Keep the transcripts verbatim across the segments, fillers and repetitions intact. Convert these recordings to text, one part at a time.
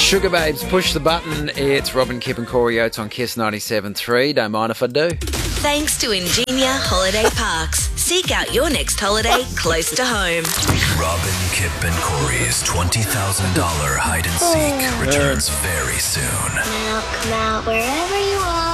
Sugar Babes, push the button. It's Robin, Kip and Corey Oates on Kiss ninety-seven point three. Don't mind if I do. Thanks to Ingenia Holiday Parks. Seek out your next holiday close to home. Robin, Kip and Corey's twenty thousand dollars hide and seek returns very soon. Now come out wherever you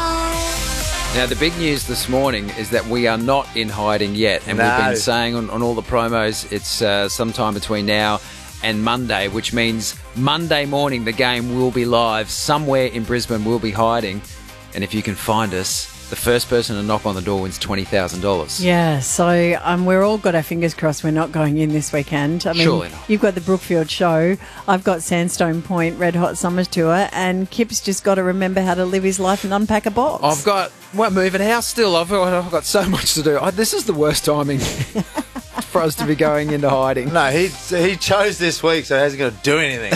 are. Now, the big news this morning is that we are not in hiding yet. And No. we've been saying on, on all the promos it's uh, sometime between now and Monday, which means Monday morning the game will be live. Somewhere in Brisbane we'll be hiding. And if you can find us, the first person to knock on the door wins twenty thousand dollars. Yeah, so um, we're all got our fingers crossed we're not going in this weekend. I mean, Surely not. You've got the Brookfield show, I've got Sandstone Point Red Hot Summer Tour, and Kip's just got to remember how to live his life and unpack a box. I've got, well, moving house still. I've got, I've got so much to do. I, this is the worst timing for us to be going into hiding. No, he he chose this week, so he hasn't got to do anything.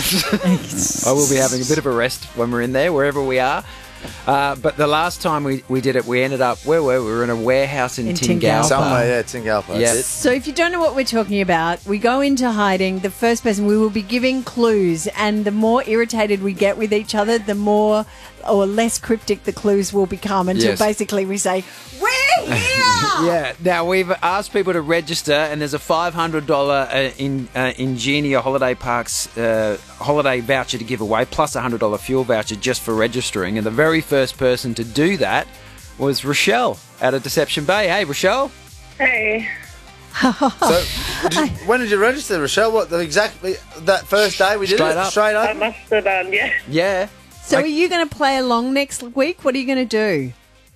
I will be having a bit of a rest when we're in there, wherever we are. Uh, but the last time we, we did it, we ended up, where were we? We were in a warehouse in, In Tingalpa. Tingalpa. Somewhere, yeah, Tingalpa. That's Yeah. it. So if you don't know what we're talking about, we go into hiding. The first person, we will be giving clues, and the more irritated we get with each other, the more or less cryptic the clues will become until Yes. basically we say, we're here! Yeah. Now, we've asked people to register, and there's a five hundred dollars uh, in uh, Ingenia Holiday Parks uh, holiday voucher to give away, plus a one hundred dollars fuel voucher just for registering. And the very first person to do that was Rochelle out of Deception Bay. Hey, Rochelle. Hey, So, did you- when did you register, Rochelle? What, the exactly that first day we did Straight it? up. Straight I up? must have done, yeah. Yeah. So Like- are you going to play along next week? What are you going to do?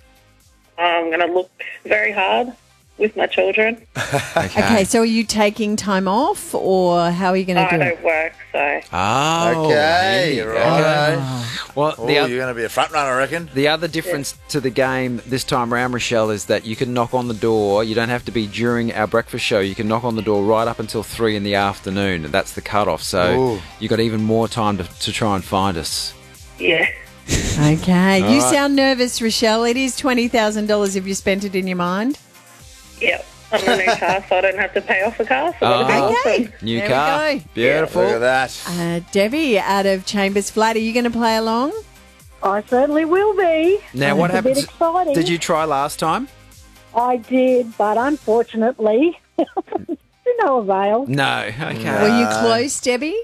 I'm going to look very hard with my children. Okay, so are you taking time off, or how are you going to I do it? don't work, so Oh. Okay, here you go. right. Well, Oh, the, oth- you're going to be a front runner, I reckon. the other difference to the game this time round, Rochelle, is that you can knock on the door. You don't have to be during our breakfast show. You can knock on the door right up until three in the afternoon. That's the cutoff. So Ooh. you've got even more time to, to try and find us. yeah. Okay, you right. sound nervous, Rochelle. It is twenty thousand dollars. Have you spent it in your mind? Yep. I'm in a new car, so I don't have to pay off a car. So that'll be Oh. awesome. New There we car. go. Beautiful. Look at that. Uh, Debbie out of Chambers Flat, are you going to play along? I certainly will be. Now, what It's a bit happens? exciting. Did you try last time? I did, but unfortunately, to no avail. No. Okay. Were you close, Debbie?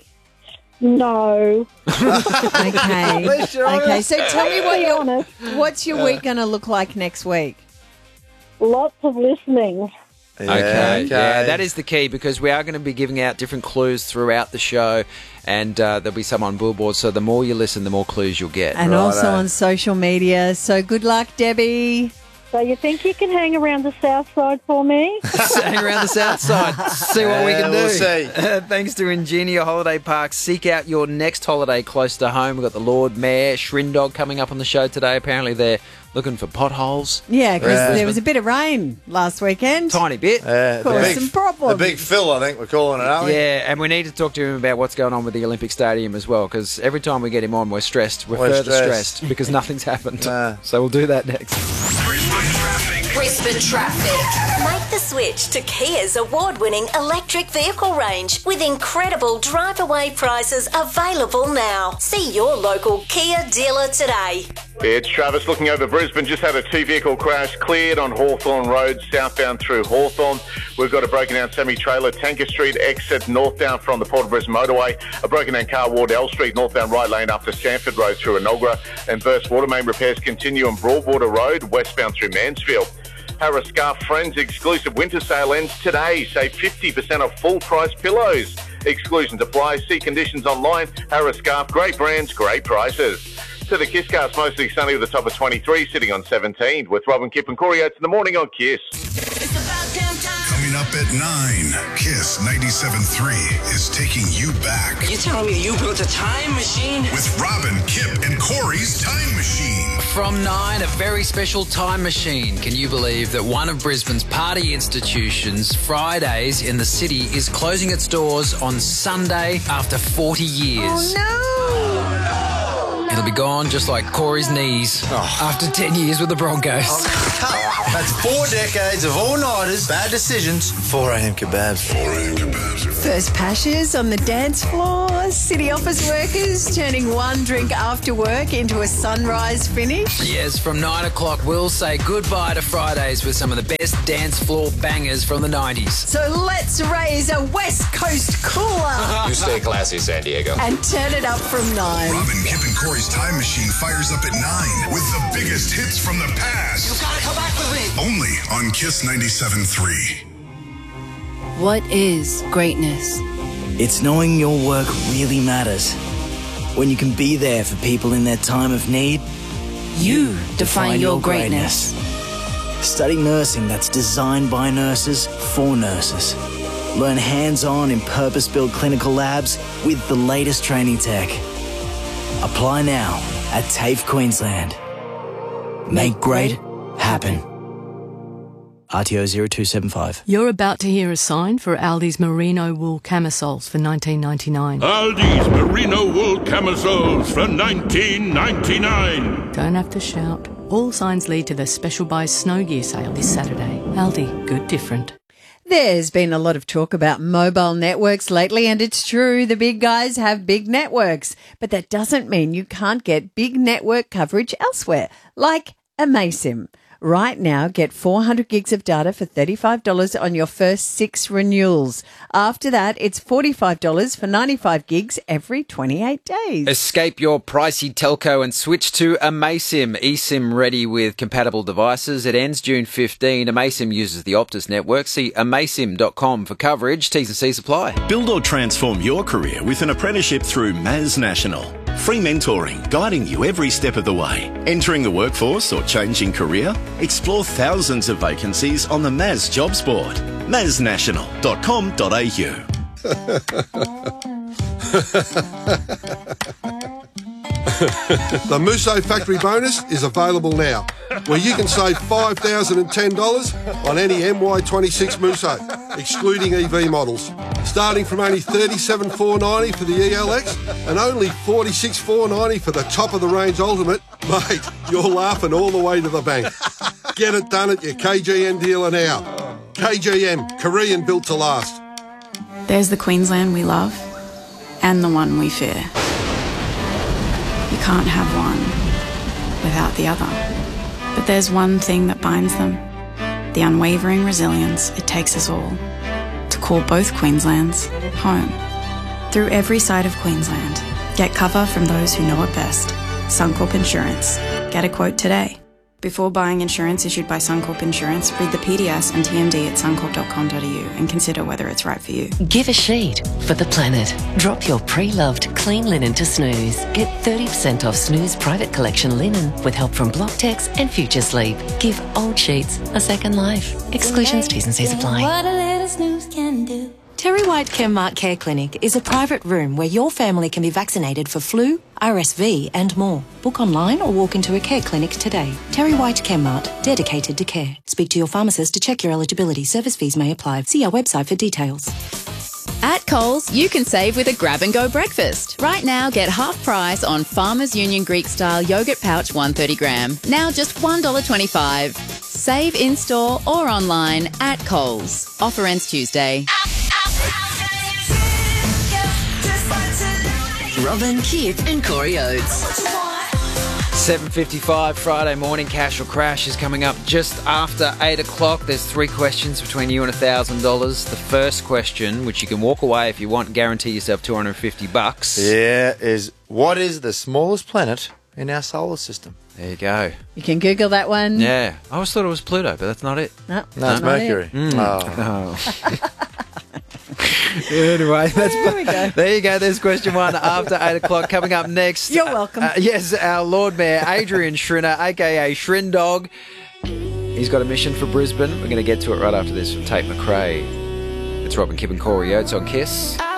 No. Okay. least you're Okay, honest. so tell me what Be your, honest, what's your week going to look like next week? lots of listening. Yeah, Okay. Yeah, that is the key, because we are going to be giving out different clues throughout the show, and uh, there'll be some on billboards. So the more you listen, the more clues you'll get. And Righto. also on social media. So good luck, Debbie. So you think you can hang around the south side for me? Hang around the south side, see what we Yeah, can do. we'll see. Thanks to Ingenia Holiday Parks. Seek out your next holiday close to home. We've got the Lord Mayor, Shrindog coming up on the show today. Apparently they're looking for potholes. Yeah, because Yeah. there was a bit of rain last weekend. Tiny bit. Yeah, the Caused big, some problems. the big Phil, I think we're calling it, aren't we? Yeah, and we need to talk to him about what's going on with the Olympic Stadium as well, because every time we get him on, we're stressed. We're, We're further stressed. stressed because nothing's happened. Nah. So we'll do that next. Brisbane traffic. Brisbane traffic. Make the switch to Kia's award-winning electric vehicle range with incredible drive-away prices available now. See your local Kia dealer today. It's Travis looking over Brisbane. Just had a two-vehicle crash cleared on Hawthorn Road, southbound through Hawthorn. We've got a broken-down semi-trailer, Tanker Street exit, northbound from the Port of Brisbane motorway. A broken-down car, Wardell Street, northbound right lane up to Sanford Road through Enoggera. And burst water main repairs continue on Broadwater Road, westbound through Mansfield. Harris Scarf Friends exclusive winter sale ends today. Save fifty percent off full-price pillows. Exclusions apply. See conditions online. Harris Scarf, great brands, great prices. To the Kisscast, mostly sunny with a top of twenty-three, sitting on seventeen. With Robin, Kip and Corey Oates in the morning on Kiss. Coming up at nine, Kiss ninety-seven point three is taking you back You telling me you built a time machine? with Robin, Kip, and Corey's Time Machine. From nine, a very special time machine. Can you believe that one of Brisbane's party institutions, Fridays in the City, is closing its doors on Sunday after forty years? Oh, It'll be gone just like Corey's knees after ten years with the Broncos. That's four decades of all-nighters, bad decisions, four a.m. kebabs. four a.m. kebabs. First pashes on the dance floor. Oh, city office workers turning one drink after work into a sunrise finish. Yes, from nine o'clock, we'll say goodbye to Fridays with some of the best dance floor bangers from the nineties. So let's raise a West Coast cooler. You stay classy, San Diego. And turn it up from nine. Robin, Kip and Corey's time machine fires up at nine with the biggest hits from the past. You gotta come back with me. Only on Kiss ninety-seven point three. What is greatness? It's knowing your work really matters. When you can be there for people in their time of need, You define your greatness. Study nursing that's designed by nurses for nurses. Learn hands-on in purpose-built clinical labs with the latest training tech. Apply now at TAFE Queensland. Make great happen. R T O zero two seven five. You're about to hear a sign for Aldi's merino wool camisoles for nineteen ninety-nine. Aldi's merino wool camisoles for nineteen ninety-nine. Don't have to shout. All signs lead to the Special Buy Snow Gear sale this Saturday. Aldi, good different. There's been a lot of talk about mobile networks lately, and it's true, the big guys have big networks. But that doesn't mean you can't get big network coverage elsewhere, like Amaysim. Right now, get four hundred gigs of data for thirty-five dollars on your first six renewals. After that, it's forty-five dollars for ninety-five gigs every twenty-eight days. Escape your pricey telco and switch to Amaysim. eSIM ready with compatible devices. It ends June fifteenth. Amaysim uses the Optus network. See amaysim dot com for coverage. T's and C's apply. Build or transform your career with an apprenticeship through Maz National. Free mentoring, guiding you every step of the way. Entering the workforce or changing career? Explore thousands of vacancies on the Maz Jobs Board. maz national dot com dot a u. The Musso Factory Bonus is available now, where you can save five thousand ten dollars on any M Y twenty-six Musso, excluding E V models, starting from only thirty-seven thousand four hundred ninety dollars for the E L X and only forty-six thousand four hundred ninety dollars for the top-of-the-range Ultimate. Mate, you're laughing all the way to the bank. Get it done at your K G M dealer now. K G M, Korean built to last. There's the Queensland we love and the one we fear. You can't have one without the other. But there's one thing that binds them, the unwavering resilience it takes us all to call both Queenslands home. Through every side of Queensland, get cover from those who know it best. Suncorp Insurance. Get a quote today. Before buying insurance issued by Suncorp Insurance, read the P D S and T M D at suncorp dot com dot a u and consider whether it's right for you. Give a sheet for the planet. Drop your pre-loved clean linen to Snooze. Get thirty percent off Snooze Private Collection linen with help from Blocktex and Future Sleep. Give old sheets a second life. Exclusions, T's and C's apply. What a little snooze can do. Terry White Chemmart Care Clinic is a private room where your family can be vaccinated for flu, R S V and more. Book online or walk into a care clinic today. Terry White Chemmart, dedicated to care. Speak to your pharmacist to check your eligibility. Service fees may apply. See our website for details. At Coles, you can save with a grab-and-go breakfast. Right now, get half price on Farmers Union Greek-style yogurt pouch one hundred thirty gram. Now just one dollar twenty-five. Save in-store or online at Coles. Offer ends Tuesday. Robin, Kip and Corey Oates. seven fifty-five Friday morning. Cash or Crash is coming up just after eight o'clock. There's three questions between you and one thousand dollars. The first question, which you can walk away if you want, guarantee yourself two hundred fifty bucks. Yeah, is what is the smallest planet in our solar system? There you go. You can Google that one. Yeah. I always thought it was Pluto, but that's not it. No, No, it's Mercury. Mm. Oh. Anyway, that's, there we go. There you go. There's question one after eight o'clock. Coming up next. You're welcome. Uh, yes, our Lord Mayor, Adrian Schrinner, a k a Shrin Dog. He's got a mission for Brisbane. We're going to get to it right after this from Tate McRae. It's Robin, Kip and Corey Oates on Kiss.